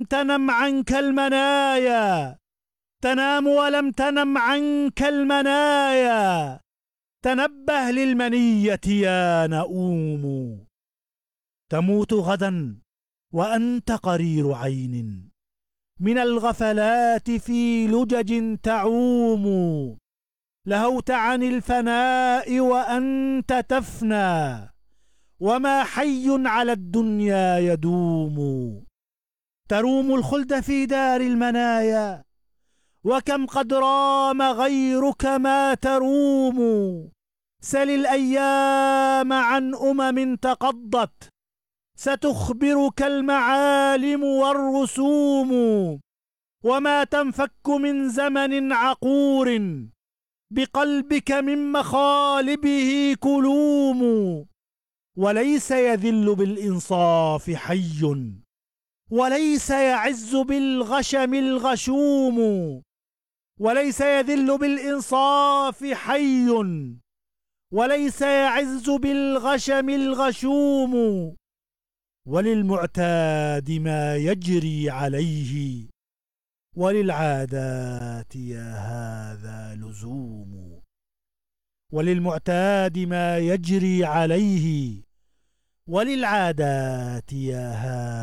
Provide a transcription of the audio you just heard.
تنم عنك المنايا، تنام ولم تنم عنك المنايا، تنبه للمنية يا نؤوم. تموت غدا وأنت قرير عين، من الغفلات في لجج تعوم. لهوت عن الفناء وأنت تفنى، وما حي على الدنيا يدوم. تروم الخلد في دار المنايا، وكم قد رام غيرك ما تروم. سل الأيام عن تقضت، ستخبرك المعالم والرسوم. وما تنفك من زمن عقور، بقلبك من مخالبه كلوم. وليس يذل بالإنصاف حي، وليس يعز بالغشم الغشوم. وليس يذل بالإنصاف حي، وليس يعز بالغشم الغشوم. وللمعتاد ما يجري عليه، وللعادات يا هذا لزوم. وللمعتاد ما يجري عليه، وللعادات يا هذا